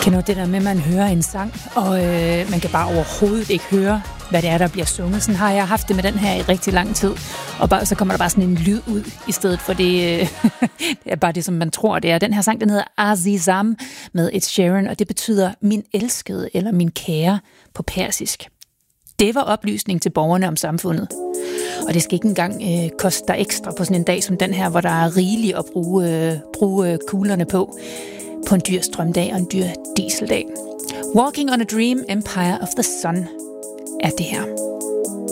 Kender du det der med, at man hører en sang, og man kan bare overhovedet ikke høre, hvad det er, der bliver sunget? Sådan har jeg haft det med den her i rigtig lang tid. Og så kommer der bare sådan en lyd ud, i stedet for det, det er bare det, som man tror, det er. Den her sang, den hedder Azizam med Ed Sheeran, og det betyder min elskede eller min kære på persisk. Det var oplysning til borgerne om samfundet. Og det skal ikke engang koste dig ekstra på sådan en dag som den her, hvor der er rigeligt at bruge kuglerne på en dyr strømdag og en dyr dieseldag. Walking on a Dream, Empire of the Sun er det her.